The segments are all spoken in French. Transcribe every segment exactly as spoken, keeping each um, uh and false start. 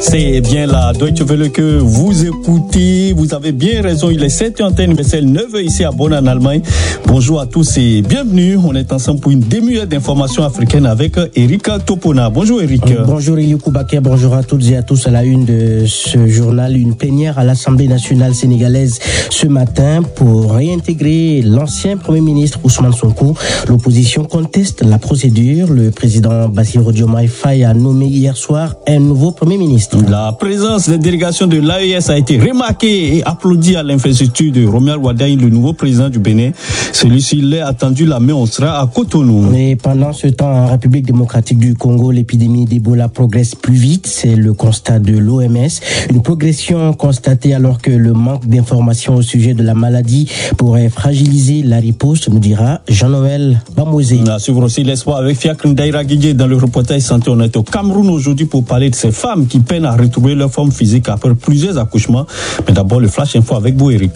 C'est bien la Deutsche Welle que vous écoutez. Vous avez bien raison. Il est sept heures en temps universel, neuf heures ici à Bonn en Allemagne. Bonjour à tous et bienvenue. On est ensemble pour une demi-heure d'informations africaines avec Eric Topona. Bonjour Eric. Bonjour Eliou Koubaké. Bonjour à toutes et à tous. À la une de ce journal, une plénière à l'Assemblée nationale sénégalaise ce matin pour réintégrer l'ancien Premier ministre Ousmane Sonko. L'opposition conteste la procédure. Le président Bassirou Diomaye Faye a nommé hier soir un nouveau Premier ministre. La présence des délégations de l'A E S a été remarquée et applaudie à l'investiture de Romuald Wardani, le nouveau président du Bénin. Celui-ci l'est attendu la main, on sera à Cotonou. Et pendant ce temps, en République démocratique du Congo, l'épidémie d'Ebola progresse plus vite. C'est le constat de l'O M S. Une progression constatée alors que le manque d'informations au sujet de la maladie pourrait fragiliser la riposte, nous dira Jean-Noël Bamouezé. On a suivre aussi l'espoir avec Fiacre Ndaïra Guidé dans le reportage santé. On est au Cameroun aujourd'hui pour parler de ces femmes qui peinent à retrouver leur forme physique après plusieurs accouchements. Mais d'abord, le flash info avec vous, Eric.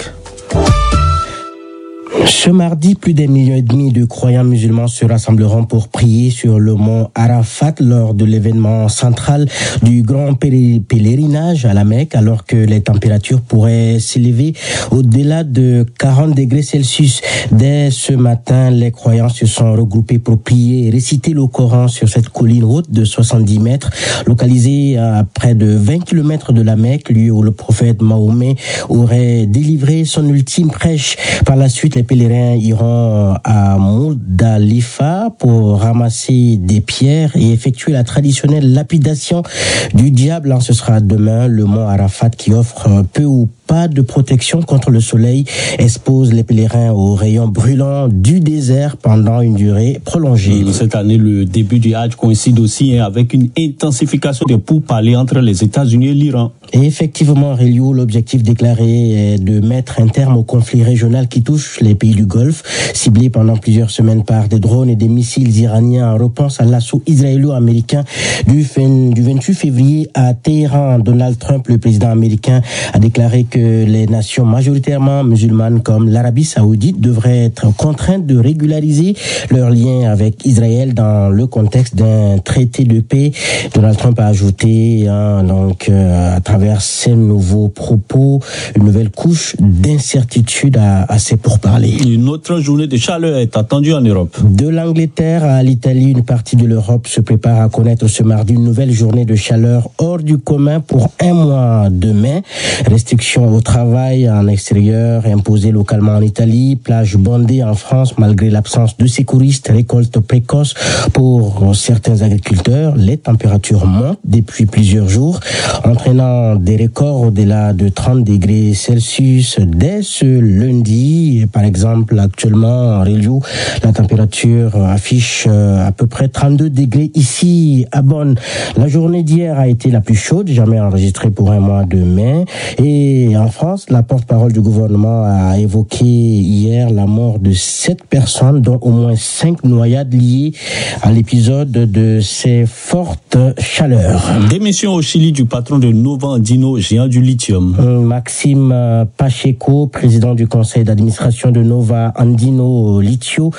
Ce mardi, plus d'un million et demi de croyants musulmans se rassembleront pour prier sur le mont Arafat lors de l'événement central du grand pèlerinage à la Mecque, alors que les températures pourraient s'élever au-delà de quarante degrés Celsius. Dès ce matin, les croyants se sont regroupés pour prier et réciter le Coran sur cette colline haute de soixante-dix mètres, localisée à près de vingt kilomètres de la Mecque, lieu où le prophète Mahomet aurait délivré son ultime prêche. Par la suite, les pèlerins iront à Moudalifa pour ramasser des pierres et effectuer la traditionnelle lapidation du diable. Ce sera demain. Le mont Arafat, qui offre peu ou pas de protection contre le soleil, expose les pèlerins aux rayons brûlants du désert pendant une durée prolongée. Cette année, le début du Hajj coïncide aussi avec une intensification des pourparlers entre les États-Unis et l'Iran. Et effectivement, Reliou, l'objectif déclaré est de mettre un terme au conflit régional qui touche les pays du Golfe, ciblé pendant plusieurs semaines par des drones et des missiles iraniens en réponse à l'assaut israélo-américain du vingt-huit février à Téhéran. Donald Trump, le président américain, a déclaré que les nations majoritairement musulmanes comme l'Arabie Saoudite devraient être contraintes de régulariser leurs liens avec Israël dans le contexte d'un traité de paix. Donald Trump a ajouté hein, donc euh, à travers ces nouveaux propos une nouvelle couche d'incertitude à, à ses pourparlers. Une autre journée de chaleur est attendue en Europe. De l'Angleterre à l'Italie, une partie de l'Europe se prépare à connaître ce mardi une nouvelle journée de chaleur hors du commun pour un mois demain. Restrictions au travail en extérieur imposées localement en Italie, plage bondée en France malgré l'absence de sécuristes, récolte précoce pour certains agriculteurs. Les températures montent depuis plusieurs jours, entraînant des records au-delà de trente degrés Celsius dès ce lundi. Par exemple, actuellement, en Reliou, la température affiche à peu près trente-deux degrés ici à Bonn. La journée d'hier a été la plus chaude jamais enregistrée pour un mois de mai. Et en France, la porte-parole du gouvernement a évoqué hier la mort de sept personnes, dont au moins cinq noyades liées à l'épisode de ces fortes chaleurs. Démission au Chili du patron de Nova Andino, géant du lithium. Maxime Pacheco, président du conseil d'administration de Nova Andino Litio,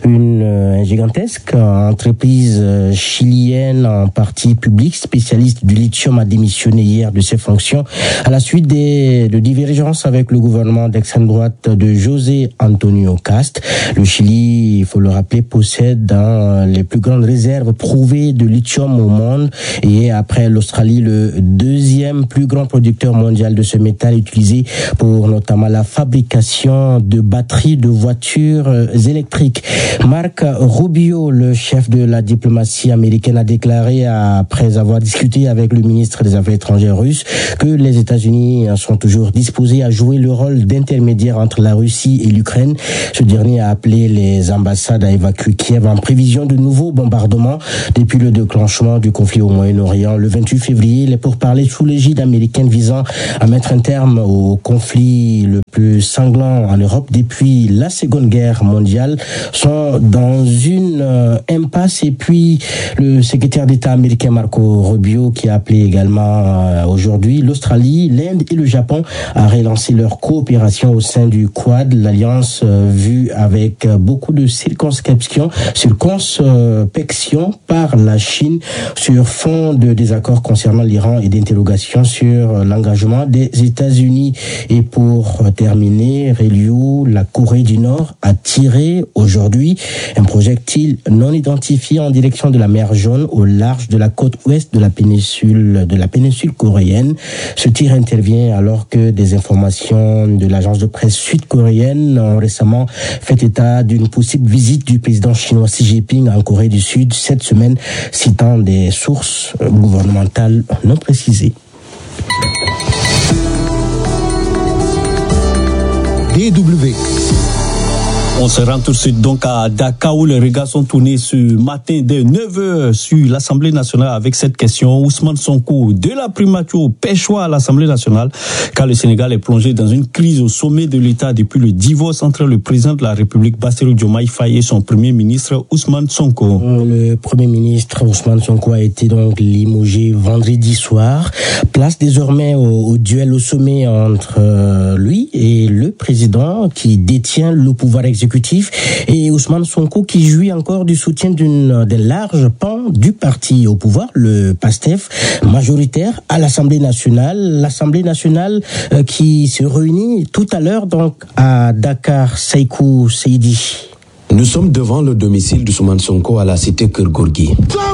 une gigantesque entreprise chilienne en partie publique, spécialiste du lithium, a démissionné hier de ses fonctions à la suite des, de divergences avec le gouvernement d'extrême droite de José Antonio Cast. Le Chili, il faut le rappeler, possède dans les plus grandes réserves prouvées de lithium au monde et après l'Australie, le deuxième plus grand producteur mondial de ce métal utilisé pour notamment la fabrication de batteries de voitures électriques. Marc Rubio, le chef de la diplomatie américaine, a déclaré après avoir discuté avec le ministre des Affaires étrangères russe que les États-Unis sont toujours disposés à jouer le rôle d'intermédiaire entre la Russie et l'Ukraine. Ce dernier a appelé les ambassades à évacuer Kiev en prévision de nouveaux bombardements depuis le déclenchement du conflit au Moyen-Orient. Le vingt-huit février, les pourparlers sous l'égide sud-américaine visant à mettre un terme au conflit le plus sanglant en Europe depuis la Seconde Guerre mondiale sont dans une euh, impasse. Et puis le secrétaire d'État américain Marco Rubio qui a appelé également euh, aujourd'hui l'Australie, l'Inde et le Japon à relancer leur coopération au sein du Quad, l'alliance euh, vue avec euh, beaucoup de circonscription, circonspection par la Chine sur fond de désaccords concernant l'Iran et d'interrogations sur l'engagement des États-Unis. Et pour terminer, Ryu, la Corée du Nord a tiré aujourd'hui un projectile non identifié en direction de la mer Jaune au large de la côte ouest de la péninsule de la péninsule coréenne. Ce tir intervient alors que des informations de l'agence de presse sud-coréenne ont récemment fait état d'une possible visite du président chinois Xi Jinping en Corée du Sud cette semaine, citant des sources gouvernementales non précisées. D W. On se rend tout de suite donc à Dakar où les regards sont tournés ce matin dès neuf heures sur l'Assemblée nationale avec cette question. Ousmane Sonko de la primature pêchoir à l'Assemblée nationale car le Sénégal est plongé dans une crise au sommet de l'État depuis le divorce entre le président de la République Bassirou Diomaye Faye et son premier ministre Ousmane Sonko. Le premier ministre Ousmane Sonko a été donc limogé vendredi soir. Place désormais au, au duel au sommet entre euh, lui et le président qui détient le pouvoir exécutif et Ousmane Sonko qui jouit encore du soutien d'une des larges pans du parti au pouvoir, le PASTEF, majoritaire à l'Assemblée nationale. L'Assemblée nationale euh, qui se réunit tout à l'heure donc à Dakar. Seikou Seidi. Nous sommes devant le domicile d'Ousmane Sonko à la cité Keur Gorgui.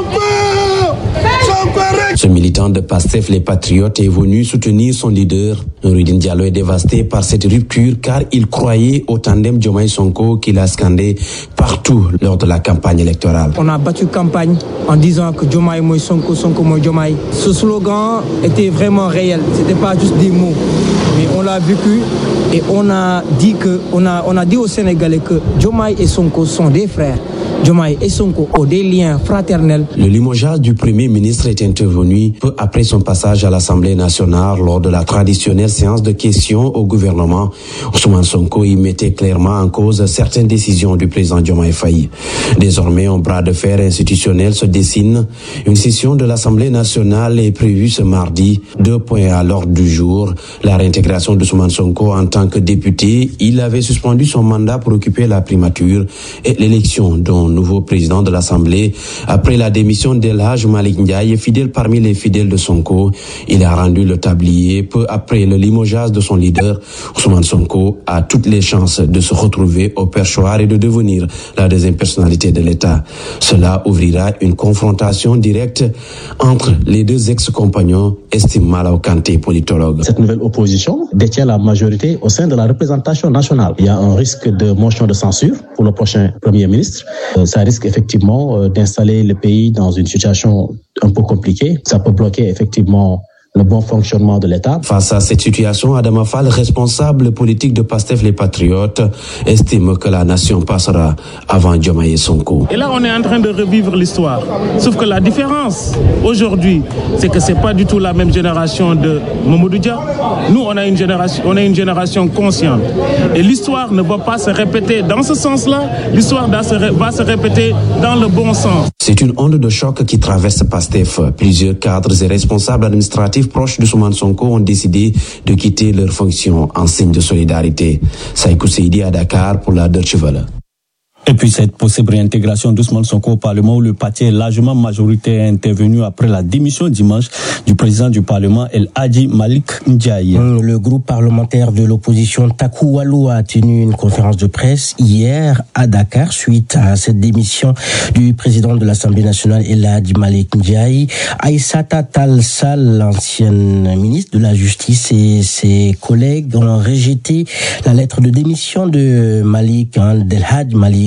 Ce militant de PASTEF, les Patriotes, est venu soutenir son leader. Noureddine Diallo est dévasté par cette rupture car il croyait au tandem Diomaye Sonko qu'il a scandé partout lors de la campagne électorale. On a battu campagne en disant que Diomaye moi Sonko, Sonko moi Diomaye. Ce slogan était vraiment réel, c'était pas juste des mots, mais on l'a vécu et on a dit que on a on a dit aux Sénégalais que Diomaye et Sonko sont des frères. Diomaye et Sonko ont des liens fraternels. Le limogeage du Premier ministre est intervenu peu après son passage à l'Assemblée nationale lors de la traditionnelle séance de questions au gouvernement. Ousmane Sonko y mettait clairement en cause certaines décisions du président Diomaye Faye. Désormais, un bras de fer institutionnel se dessine. Une session de l'Assemblée nationale est prévue ce mardi. Deux points à l'ordre du jour. La réintégration d'Ousmane Sonko en tant que député. Il avait suspendu son mandat pour occuper la primature et l'élection d'un nouveau président de l'Assemblée. Après la démission d'El Hadj Malick Ndiaye, fidèle parmi les fidèles de Sonko, il a rendu le tablier. Peu après le limogeage de son leader, Ousmane Sonko a toutes les chances de se retrouver au perchoir et de devenir la deuxième personnalité de l'État. Cela ouvrira une confrontation directe entre les deux ex-compagnons, estime Malaw Kanté, politologue. Cette nouvelle opposition détient la majorité au sein de la représentation nationale. Il y a un risque de motion de censure pour le prochain Premier ministre. Ça risque effectivement d'installer le pays dans une situation un peu compliquée. Ça peut bloquer effectivement le bon fonctionnement de l'État. Face à cette situation, Adama Fall, responsable politique de PASTEF les Patriotes, estime que la nation passera avant Diomaye Sonko. Et là, on est en train de revivre l'histoire. Sauf que la différence aujourd'hui, c'est que c'est pas du tout la même génération de Mamadou Dia. Nous, on a une génération, on a une génération consciente. Et l'histoire ne va pas se répéter dans ce sens-là. L'histoire va se répéter dans le bon sens. C'est une onde de choc qui traverse PASTEF. Plusieurs cadres et responsables administratifs proches de Ousmane Sonko ont décidé de quitter leurs fonctions en signe de solidarité. Seikou Seidi à Dakar pour la Deutsche Welle. Et puis cette possible réintégration d'Ousmane Sonko au Parlement où le parti est largement majoritaire intervenu après la démission dimanche du président du Parlement El Hadji Malick Ndiaye. Le groupe parlementaire de l'opposition Taku Walou a tenu une conférence de presse hier à Dakar suite à cette démission du président de l'Assemblée nationale El Hadji Malick Ndiaye. Aïssata Tall Sall, l'ancienne ministre de la Justice, et ses collègues ont rejeté la lettre de démission de Malick, hein, d'El Hadji Malick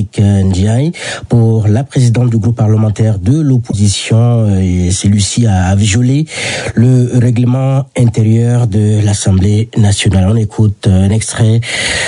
Malik Ndiaye. Pour la présidente du groupe parlementaire de l'opposition, celui-ci a violé le règlement intérieur de l'Assemblée nationale. On écoute un extrait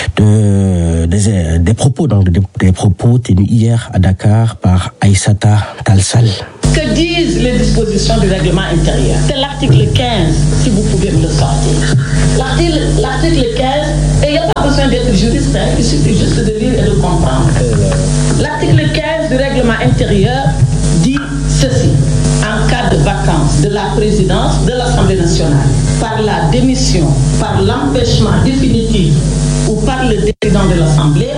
de, des, des propos, donc des, des propos tenus hier à Dakar par Aïssata Talsal. Que disent les dispositions du règlement intérieur? C'est l'article quinze, si vous pouvez me le sortir. L'article, l'article quinze, et il n'y a pas besoin d'être juriste, hein, il suffit juste de lire et de comprendre. L'article quinze du règlement intérieur dit ceci: en cas de vacance de la présidence de l'Assemblée nationale, par la démission, par l'empêchement définitif ou par le président de l'Assemblée,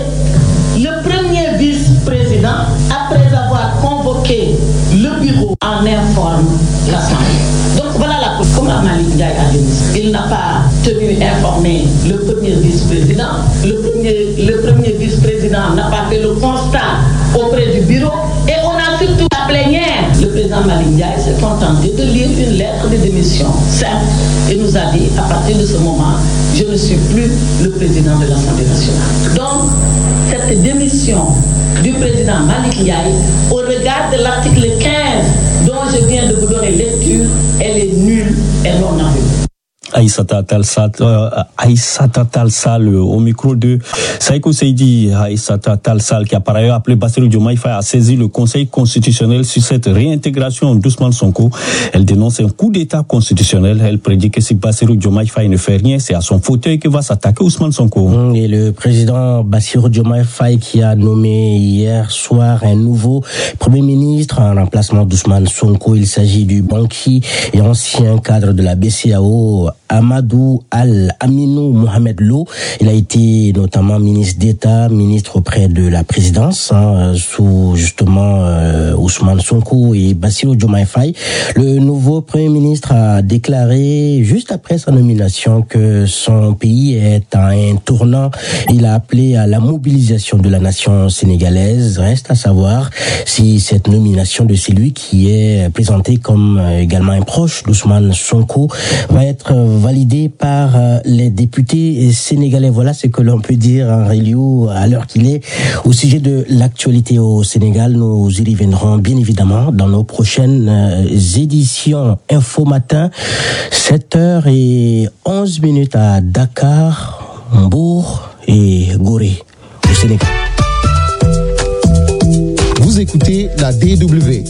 le premier vice-président, après avoir convoqué le bureau, en informe l'Assemblée. Donc voilà la preuve. Comme Malik Ndiaye a dit, il n'a pas tenu informer le premier vice-président. Le premier, le premier vice-président n'a pas fait le constat auprès du bureau. Et on a surtout la plénière. Le président Malik Ndiaye s'est contenté de lire une lettre de démission simple et nous a dit, à partir de ce moment, je ne suis plus le président de l'Assemblée nationale. Donc, cette démission du président Malik Ndiaye, au regard de l'article quinze dont je viens de vous donner lecture, elle est nulle et non aveugle. Aïssata Talsal, euh, Aïssata Talsal euh, au micro de Saïko Seydi. Aïssata Talsal, qui a par ailleurs appelé Bassirou Diomaye Faye à saisir le Conseil constitutionnel sur cette réintégration d'Ousmane Sonko. Elle dénonce un coup d'État constitutionnel. Elle prédit que si Bassirou Diomaye Faye ne fait rien, c'est à son fauteuil que va s'attaquer Ousmane Sonko. Et le président Bassirou Diomaye Faye qui a nommé hier soir un nouveau premier ministre en remplacement d'Ousmane Sonko. Il s'agit du banquier et ancien cadre de la B C A O, Amadou Al-Aminou Mohamed Lo. Il a été notamment ministre d'État, ministre auprès de la présidence, hein, sous justement euh, Ousmane Sonko et Bassirou Diomaye Faye. Le nouveau Premier ministre a déclaré, juste après sa nomination, que son pays est à un tournant. Il a appelé à la mobilisation de la nation sénégalaise. Reste à savoir si cette nomination de celui qui est présenté comme également un proche d'Ousmane Sonko va être validé par les députés sénégalais. Voilà ce que l'on peut dire en Réliou à l'heure qu'il est au sujet de l'actualité au Sénégal. Nous y reviendrons bien évidemment dans nos prochaines éditions. Info Matin, sept heures onze minutes à Dakar, Mbour et Gorée au Sénégal. Vous écoutez la D W.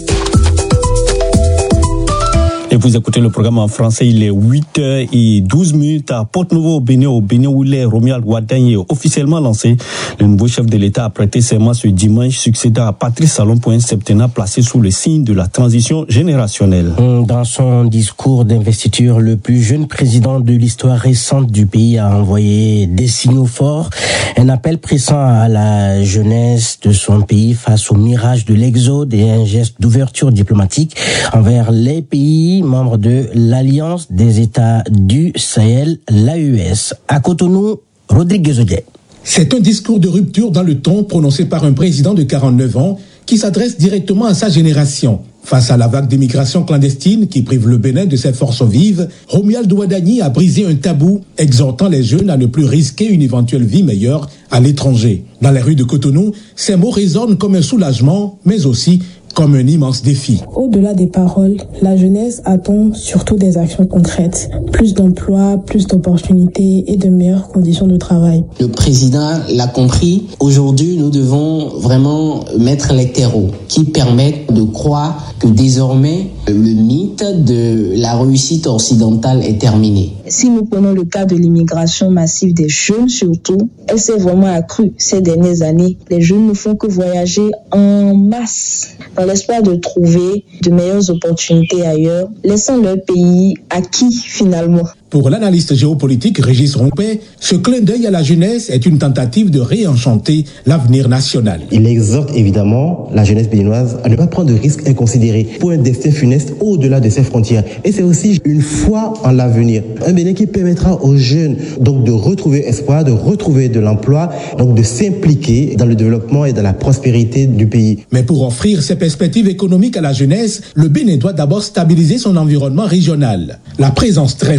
Et vous écoutez le programme en français, il est huit heures douze minutes à Porte-Nouveau au Bénin, au Bénin où les Romuald Wadani est officiellement lancé. Le nouveau chef de l'État a prêté serment ce dimanche, succédant à Patrice Talon pour un septennat placé sous le signe de la transition générationnelle. Dans son discours d'investiture, le plus jeune président de l'histoire récente du pays a envoyé des signaux forts, un appel pressant à la jeunesse de son pays face au mirage de l'exode et un geste d'ouverture diplomatique envers les pays membre de l'Alliance des États du Sahel, l'A E S. À Cotonou, Rodrigue Zodé. C'est un discours de rupture dans le ton prononcé par un président de quarante-neuf ans qui s'adresse directement à sa génération. Face à la vague d'immigration clandestine qui prive le Bénin de ses forces vives, Romuald Wadani a brisé un tabou, exhortant les jeunes à ne plus risquer une éventuelle vie meilleure à l'étranger. Dans les rues de Cotonou, ces mots résonnent comme un soulagement, mais aussi comme un immense défi. Au-delà des paroles, la jeunesse attend surtout des actions concrètes. Plus d'emplois, plus d'opportunités et de meilleures conditions de travail. Le président l'a compris. Aujourd'hui, nous devons vraiment mettre les terreaux qui permettent de croire que désormais, le mythe de la réussite occidentale est terminé. Si nous prenons le cas de l'immigration massive des jeunes surtout, elle s'est vraiment accrue ces dernières années. Les jeunes ne font que voyager en masse dans l'espoir de trouver de meilleures opportunités ailleurs, laissant leur pays acquis finalement. Pour l'analyste géopolitique Régis Rompé, ce clin d'œil à la jeunesse est une tentative de réenchanter l'avenir national. Il exhorte évidemment la jeunesse béninoise à ne pas prendre de risques inconsidérés pour un destin funeste au-delà de ses frontières. Et c'est aussi une foi en l'avenir. Un Bénin qui permettra aux jeunes donc de retrouver espoir, de retrouver de l'emploi, donc de s'impliquer dans le développement et dans la prospérité du pays. Mais pour offrir ces perspectives économiques à la jeunesse, le Bénin doit d'abord stabiliser son environnement régional. La présence très remarquée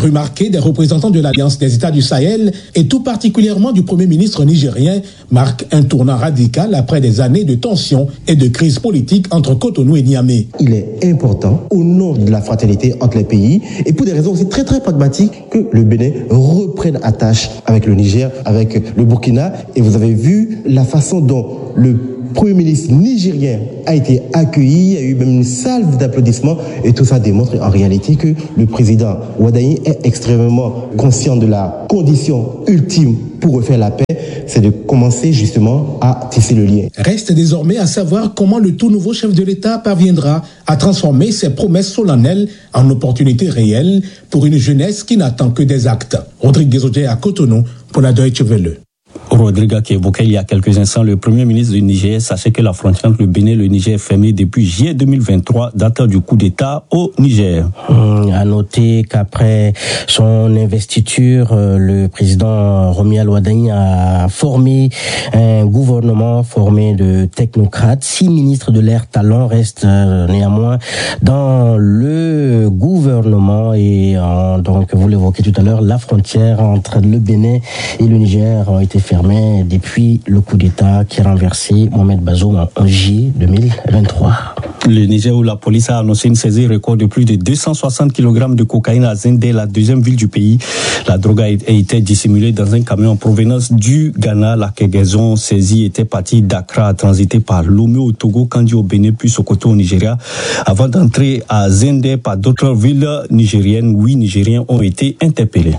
communiqué des représentants de l'Alliance des États du Sahel et tout particulièrement du Premier ministre nigérien marque un tournant radical après des années de tensions et de crise politique entre Cotonou et Niamey. Il est important, au nom de la fraternité entre les pays, et pour des raisons aussi très très pragmatiques, que le Bénin reprenne attache avec le Niger, avec le Burkina. Et vous avez vu la façon dont le Premier ministre nigérien a été accueilli, il y a eu même une salve d'applaudissements, et tout ça démontre en réalité que le président Ouaddaï est extrêmement conscient de la condition ultime pour refaire la paix, c'est de commencer justement à tisser le lien. Reste désormais à savoir comment le tout nouveau chef de l'État parviendra à transformer ses promesses solennelles en opportunités réelles pour une jeunesse qui n'attend que des actes. Rodrigue Guézodje à Cotonou pour la Deutsche Welle. Rodrigue qui évoquait il y a quelques instants le Premier ministre du Niger. Sachez que la frontière entre le Bénin et le Niger est fermée depuis juillet deux mille vingt-trois, date du coup d'État au Niger. Hum, à noter qu'après son investiture, euh, le président Romuald Ouaddaï a formé un gouvernement formé de technocrates. Six ministres de l'air talent restent euh, néanmoins dans le gouvernement et euh, donc vous l'évoquez tout à l'heure, la frontière entre le Bénin et le Niger a été fermée depuis le coup d'État qui a renversé Mohamed Bazoum en juillet deux mille vingt-trois. Le Niger où la police a annoncé une saisie record de plus de deux cent soixante kilogrammes de cocaïne à Zindé, la deuxième ville du pays. La drogue a été dissimulée dans un camion en provenance du Ghana. La cargaison saisie était partie d'Accra, transitée par Lomé au Togo, Kandi au Bénin, puis Sokoto au Nigeria, avant d'entrer à Zindé par d'autres villes nigériennes. Huit Nigériens ont été interpellés.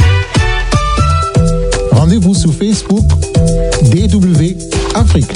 Rendez-vous sur Facebook D W Afrique.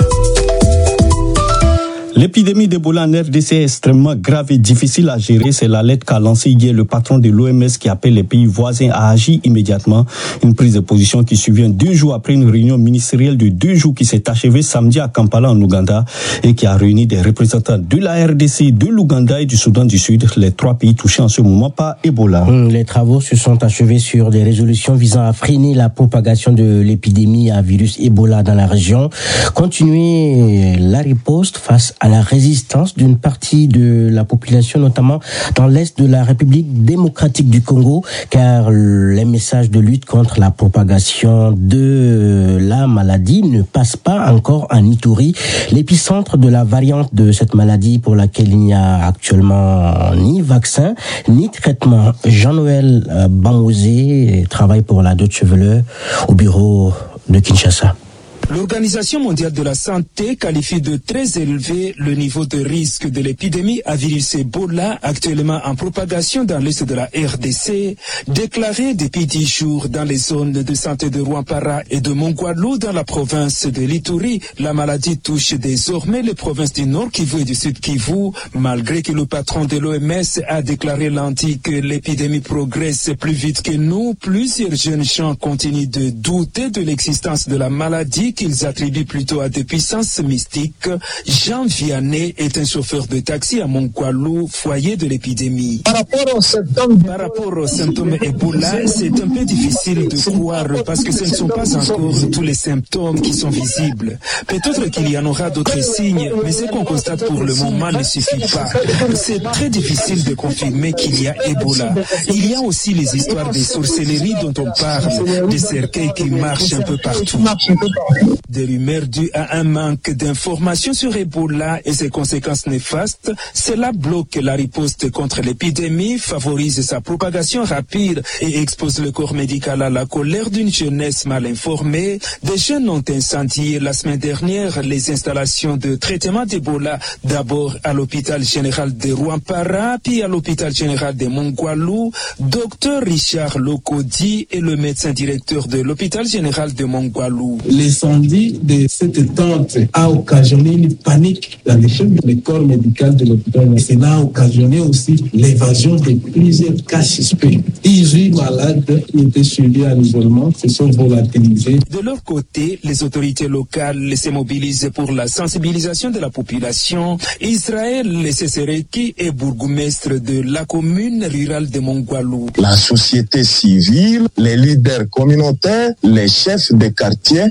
L'épidémie d'Ebola en R D C est extrêmement grave et difficile à gérer. C'est la lettre qu'a lancée hier le patron de l'O M S qui appelle les pays voisins à agir immédiatement. Une prise de position qui survient deux jours après une réunion ministérielle de deux jours qui s'est achevée samedi à Kampala en Ouganda et qui a réuni des représentants de la R D C, de l'Ouganda et du Soudan du Sud, les trois pays touchés en ce moment par Ebola. Les travaux se sont achevés sur des résolutions visant à freiner la propagation de l'épidémie à virus Ebola dans la région, continuer la riposte face à la résistance d'une partie de la population, notamment dans l'est de la République démocratique du Congo, car les messages de lutte contre la propagation de la maladie ne passent pas encore en Ituri, l'épicentre de la variante de cette maladie pour laquelle il n'y a actuellement ni vaccin, ni traitement. Jean-Noël Bamosé travaille pour la Deutsche Welle au bureau de Kinshasa. L'Organisation mondiale de la santé qualifie de très élevé le niveau de risque de l'épidémie à virus Ebola actuellement en propagation dans l'est de la R D C, déclaré depuis dix jours dans les zones de santé de Rwampara et de Mongwalu dans la province de l'Ituri. La maladie touche désormais les provinces du Nord Kivu et du Sud Kivu, malgré que le patron de l'O M S a déclaré lundi que l'épidémie progresse plus vite que nous. Plusieurs jeunes gens continuent de douter de l'existence de la maladie qu'ils attribuent plutôt à des puissances mystiques. Jean Vianney est un chauffeur de taxi à Mongwalu, foyer de l'épidémie. Par rapport aux symptômes, Par rapport aux symptômes Ebola, c'est un peu difficile de croire parce que ce ne sont pas encore tous les symptômes qui sont visibles. Peut-être qu'il y en aura d'autres signes, mais ce qu'on constate pour le moment ne suffit pas. C'est très difficile de confirmer qu'il y a Ebola. Il y a aussi les histoires des sorcelleries dont on parle, des cercueils qui marchent un peu partout. Des rumeurs dues à un manque d'informations sur Ebola et ses conséquences néfastes, cela bloque la riposte contre l'épidémie, favorise sa propagation rapide et expose le corps médical à la colère d'une jeunesse mal informée. Des jeunes ont incendié la semaine dernière les installations de traitement d'Ebola, d'abord à l'hôpital général de Rwampara, puis à l'hôpital général de Mongwalu. Docteur Richard Lokodi est le médecin directeur de l'hôpital général de Mongwalu. L'incendie de cette tente a occasionné une panique dans le corps médical de l'hôpital. Cela a occasionné aussi l'évasion de plusieurs cas suspects. dix-huit malades qui étaient suivis à l'isolement se sont volatilisés. De leur côté, les autorités locales se mobilisent pour la sensibilisation de la population. Israël Sesereki est bourgmestre de la commune rurale de Mongwalu. La société civile, les leaders communautaires, les chefs de quartier sont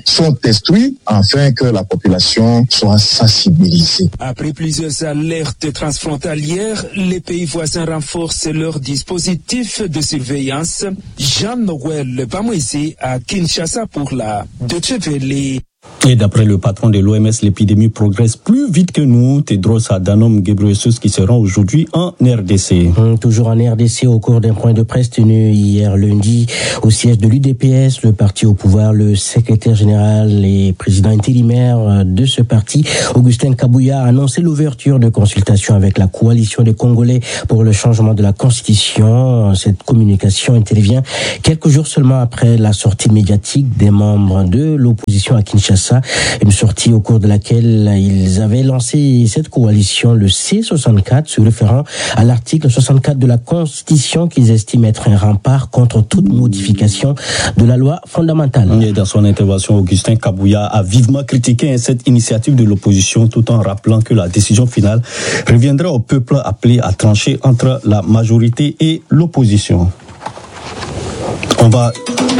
esprit afin que la population soit sensibilisée. Après plusieurs alertes transfrontalières, les pays voisins renforcent leur dispositif de surveillance. Jean-Noël Bamoisi à Kinshasa pour la Deutsche Welle. Et d'après le patron de l'O M S, l'épidémie progresse plus vite que nous. Tedros Adhanom Ghebreyesus qui se rend aujourd'hui en R D C. Hum, toujours en R D C, au cours d'un point de presse tenu hier lundi au siège de l'U D P S, le parti au pouvoir, le secrétaire général et président intérimaire de ce parti, Augustin Kabouya, a annoncé l'ouverture de consultations avec la coalition des Congolais pour le changement de la Constitution. Cette communication intervient quelques jours seulement après la sortie médiatique des membres de l'opposition à Kinshasa. Une sortie au cours de laquelle ils avaient lancé cette coalition, le C soixante-quatre, se référant à l'article soixante-quatre de la Constitution qu'ils estiment être un rempart contre toute modification de la loi fondamentale. Et dans son intervention, Augustin Kabouya a vivement critiqué cette initiative de l'opposition tout en rappelant que la décision finale reviendra au peuple appelé à trancher entre la majorité et l'opposition. On va...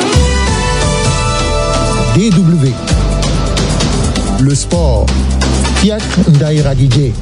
D W. Le sport. Fiacre Ndaïra D J.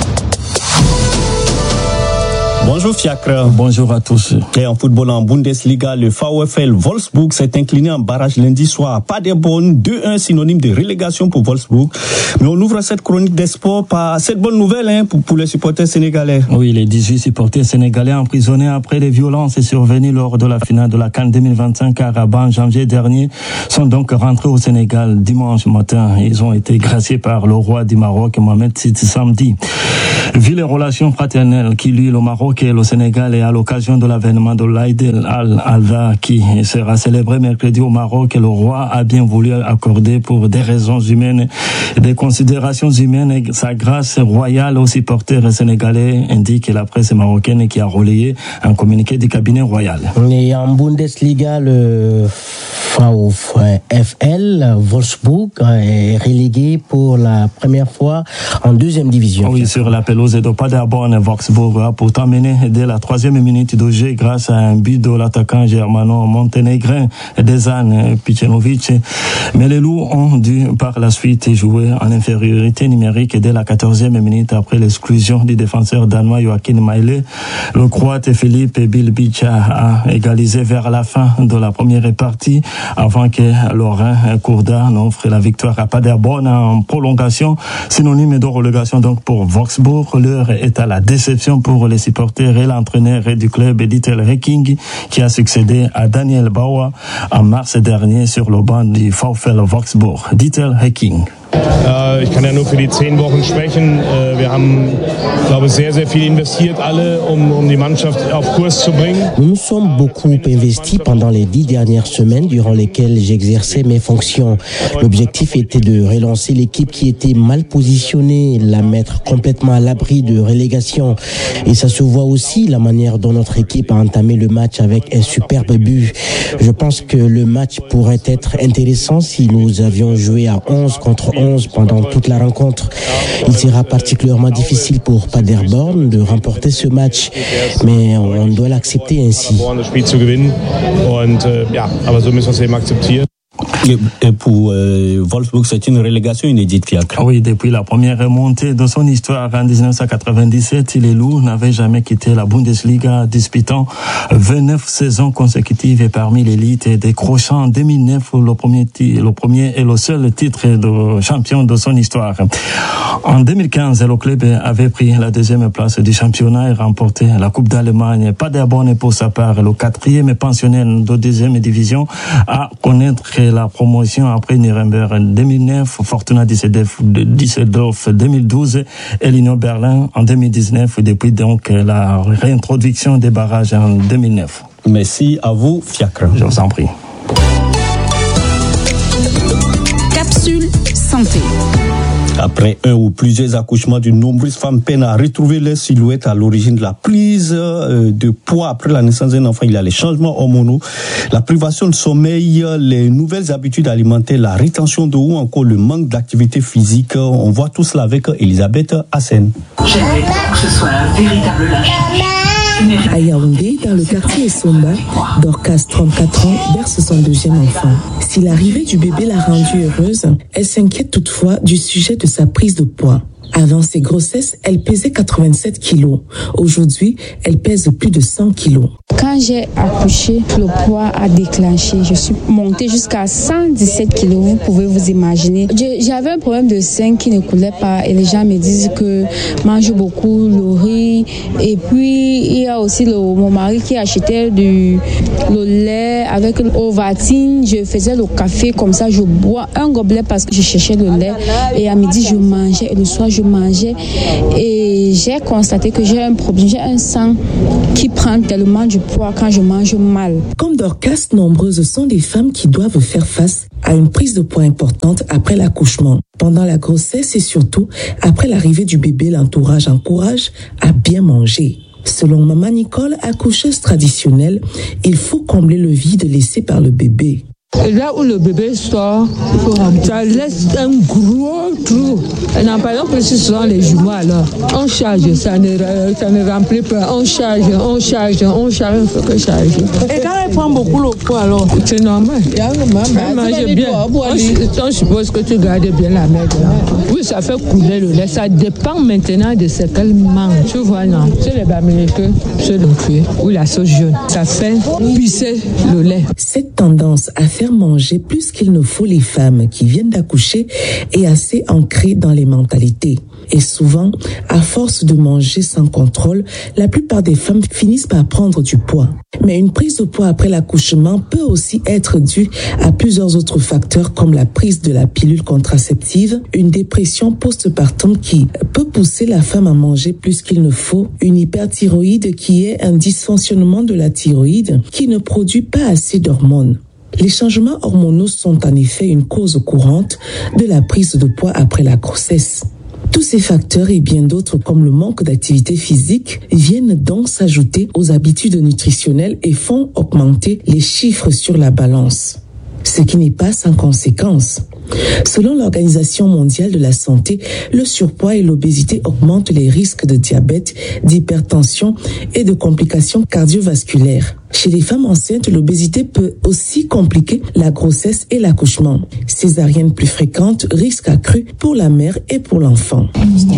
Bonjour Fiacre. Bonjour à tous. Et en football en Bundesliga, le VfL Wolfsburg s'est incliné en barrage lundi soir à Paderborn, deux un, synonyme de relégation pour Wolfsburg. Mais on ouvre cette chronique des sports par cette bonne nouvelle hein, pour, pour les supporters sénégalais. Oui, les dix-huit supporters sénégalais emprisonnés après les violences survenues lors de la finale de la CAN deux mille vingt-cinq à Rabat en janvier dernier sont donc rentrés au Sénégal dimanche matin. Ils ont été graciés par le roi du Maroc, Mohamed Sidi samedi. Vu les relations fraternelles qui lient le Maroc et le Sénégal et à l'occasion de l'avènement de l'Aïd al-Adha qui sera célébré mercredi au Maroc, le roi a bien voulu accorder pour des raisons humaines, des considérations humaines et sa grâce royale aux supporters sénégalais, indique la presse marocaine qui a relayé un communiqué du cabinet royal. Et en Bundesliga, le VfL Wolfsburg est relégué pour la première fois en deuxième division. Oui, sur la pelouse de Paderborn, Wolfsburg a pourtant mené dès la troisième minute de jeu grâce à un but de l'attaquant germano-monténégrin Dejan Picenovic. Mais les Loups ont dû par la suite jouer en infériorité numérique dès la quatorzième minute après l'exclusion du défenseur danois Joachim Maile. Le Croate Philippe Bilbica a égalisé vers la fin de la première partie avant que Laurent Kourda n'offre la victoire à Paderborn en prolongation, synonyme de relégation donc pour Wolfsburg. L'heure est à la déception pour les supporters et l'entraîneur du club Dieter Hecking qui a succédé à Daniel Bauer en mars dernier sur le banc du VfL Wolfsburg. Dieter Hecking. Äh, ich kann ja nur für die zehn Wochen sprechen. Äh, wir haben, glaube ich, sehr, sehr viel investiert, alle, um, um die Mannschaft auf Kurs zu bringen. Nous nous sommes beaucoup investis pendant les dix dernières semaines durant lesquelles j'exerçais mes fonctions. L'objectif était de relancer l'équipe qui était mal positionnée, la mettre complètement à l'abri de relégation. Et ça se voit aussi la manière dont notre équipe a entamé le match avec un superbe but. Je pense que le match pourrait être intéressant si nous avions joué à onze contre onze pendant toute la rencontre. Il sera particulièrement difficile pour Paderborn de remporter ce match, mais on doit l'accepter ainsi. Et pour euh, Wolfsburg, c'est une relégation inédite, Fiacre. Oui, depuis la première remontée de son histoire en dix-neuf cent quatre-vingt-dix-sept, les Loups n'avaient jamais quitté la Bundesliga, disputant vingt-neuf saisons consécutives et parmi l'élite et décrochant en deux mille neuf le premier, le premier et le seul titre de champion de son histoire. En deux mille quinze, le club avait pris la deuxième place du championnat et remporté la Coupe d'Allemagne. Paderborn est pour sa part le quatrième pensionnaire de deuxième division à connaître la promotion après Nuremberg en deux mille neuf, Fortuna Düsseldorf deux mille douze et l'Union Berlin en deux mille dix-neuf, depuis donc la réintroduction des barrages en deux mille neuf. Merci à vous, Fiacre. Je vous en prie. Capsule santé. Après un ou plusieurs accouchements, de nombreuses femmes peinent à retrouver leur silhouette à l'origine de la prise de poids après la naissance d'un enfant. Il y a les changements hormonaux, la privation de sommeil, les nouvelles habitudes alimentaires, la rétention d'eau ou encore le manque d'activité physique. On voit tout cela avec Elisabeth Hassen. J'aimerais que ce soit un véritable lâcher. À Yaoundé, dans le quartier Essomba, Dorcas, trente-quatre ans, berce son deuxième enfant. Si l'arrivée du bébé l'a rendue heureuse, elle s'inquiète toutefois du sujet de sa prise de poids. Avant ses grossesses, elle pesait quatre-vingt-sept kilos. Aujourd'hui, elle pèse plus de cent kilos. Quand j'ai accouché, le poids a déclenché. Je suis montée jusqu'à cent dix-sept kilos. Vous pouvez vous imaginer. J'avais un problème de sein qui ne coulait pas et les gens me disent que je mange beaucoup le riz. Et puis, il y a aussi le, mon mari qui achetait du, le lait avec Ovaltine. Je faisais le café comme ça. Je bois un gobelet parce que je cherchais le lait. Et à midi, je mangeais. Et le soir, je mangeais. Et j'ai constaté que j'ai un problème. J'ai un sang qui prend tellement du poids quand je mange mal. Comme Dorcas, nombreuses sont les femmes qui doivent faire face à une prise de poids importante après l'accouchement. Pendant la grossesse et surtout après l'arrivée du bébé, l'entourage encourage à bien manger. Selon Maman Nicole, accoucheuse traditionnelle, il faut combler le vide laissé par le bébé. Et là où le bébé sort, ça laisse un gros trou. Et non, par exemple, si ce sont les jumeaux, alors, on charge, ça ne, ça ne remplit pas. On charge, on charge, on charge, il faut que charge. Et quand elle prend beaucoup le poids, alors? C'est normal. Elle mange bien. On, on suppose que tu gardes bien la mère. Oui, ça fait couler le lait. Ça dépend maintenant de ce qu'elle mange. Tu vois, non? C'est les américains, c'est le cuir ou la sauce jaune. Ça fait pisser le lait. Cette tendance à faire manger plus qu'il ne faut les femmes qui viennent d'accoucher est assez ancrée dans les mentalités. Et souvent, à force de manger sans contrôle, la plupart des femmes finissent par prendre du poids. Mais une prise de poids après l'accouchement peut aussi être due à plusieurs autres facteurs comme la prise de la pilule contraceptive, une dépression postpartum qui peut pousser la femme à manger plus qu'il ne faut, une hyperthyroïde qui est un dysfonctionnement de la thyroïde qui ne produit pas assez d'hormones. Les changements hormonaux sont en effet une cause courante de la prise de poids après la grossesse. Tous ces facteurs et bien d'autres comme le manque d'activité physique viennent donc s'ajouter aux habitudes nutritionnelles et font augmenter les chiffres sur la balance. Ce qui n'est pas sans conséquence. Selon l'Organisation mondiale de la santé, le surpoids et l'obésité augmentent les risques de diabète, d'hypertension et de complications cardiovasculaires. Chez les femmes enceintes, l'obésité peut aussi compliquer la grossesse et l'accouchement. Césarienne plus fréquente, risque accru pour la mère et pour l'enfant.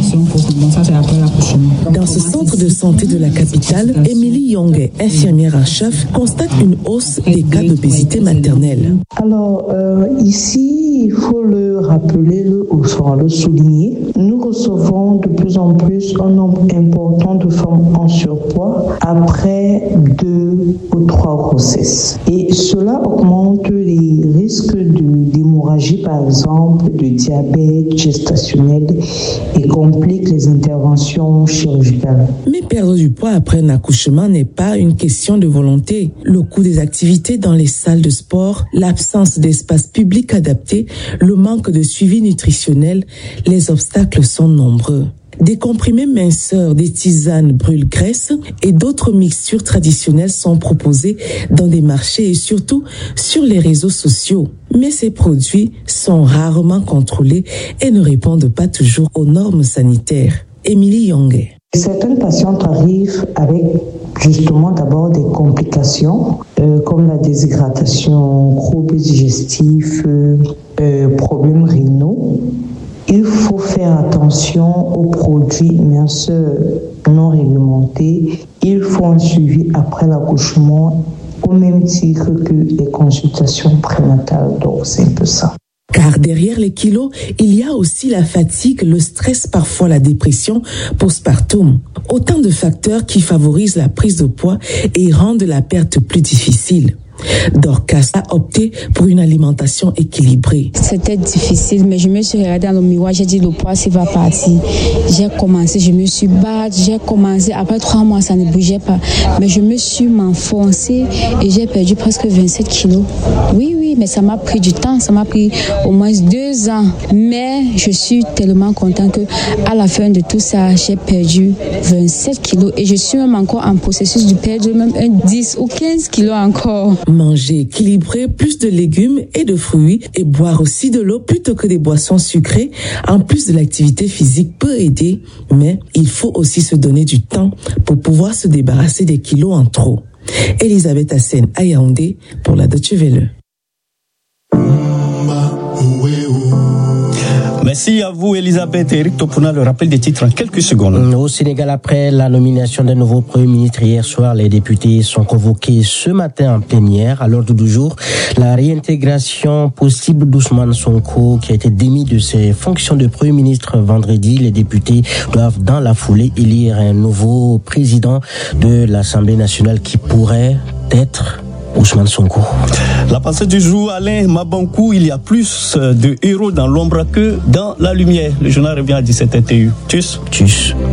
Dans ce centre de santé de la capitale, Émilie Yongue, infirmière en chef, constate une hausse des cas d'obésité maternelle. Alors, euh, ici, il faut le rappeler, le, enfin, le souligner. Nous recevons de plus en plus un nombre important de femmes en surpoids après deux ou trois grossesses. Et cela augmente les risques de, d'hémorragie, par exemple, de diabète gestationnel et complique les interventions chirurgicales. Mais perdre du poids après un accouchement n'est pas une question de volonté. Le coût des activités dans les salles de sport, l'absence d'espace public adapté, le manque de suivi nutritionnel, les obstacles sont nombreux. Des comprimés minceurs, des tisanes brûle-graisse et d'autres mixtures traditionnelles sont proposés dans des marchés et surtout sur les réseaux sociaux. Mais ces produits sont rarement contrôlés et ne répondent pas toujours aux normes sanitaires. Émilie Yongue. Certaines patientes arrivent avec justement d'abord des complications euh, comme la déshydratation, troubles digestifs, euh, euh, problèmes rénaux. Il faut faire attention aux produits minceurs non réglementés. Il faut un suivi après l'accouchement au même titre que les consultations prénatales. Donc c'est un peu ça. Car derrière les kilos, il y a aussi la fatigue, le stress, parfois la dépression postpartum. Autant de facteurs qui favorisent la prise de poids et rendent la perte plus difficile. Dorcas a opté pour une alimentation équilibrée. C'était difficile, mais je me suis regardée dans le miroir, j'ai dit le poids, ça va partir. J'ai commencé, je me suis battue, j'ai commencé, après trois mois, ça ne bougeait pas. Mais je me suis m'enfoncée et j'ai perdu presque vingt-sept kilos. Oui, oui, mais ça m'a pris du temps, ça m'a pris au moins deux ans. Mais je suis tellement contente que à la fin de tout ça, j'ai perdu vingt-sept kilos et je suis même encore en processus de perdre même un dix ou quinze kilos encore. Manger équilibré, plus de légumes et de fruits et boire aussi de l'eau plutôt que des boissons sucrées, en plus de l'activité physique, peut aider, mais il faut aussi se donner du temps pour pouvoir se débarrasser des kilos en trop. Elisabeth Hassen à Yaoundé pour la Deutsche Welle. Merci à vous, Elisabeth. Eric Topuna, le rappel des titres en quelques secondes. Au Sénégal, après la nomination d'un nouveau Premier ministre hier soir, les députés sont convoqués ce matin en plénière. À l'ordre du jour, la réintégration possible d'Ousmane Sonko, qui a été démis de ses fonctions de Premier ministre vendredi. Les députés doivent, dans la foulée, élire un nouveau président de l'Assemblée nationale qui pourrait être Ousmane Sonko. La pensée du jour, Alain Mabankou, il y a plus de héros dans l'ombre que dans la lumière. Le journal revient à dix-sept heures. Tchuss. Tchuss.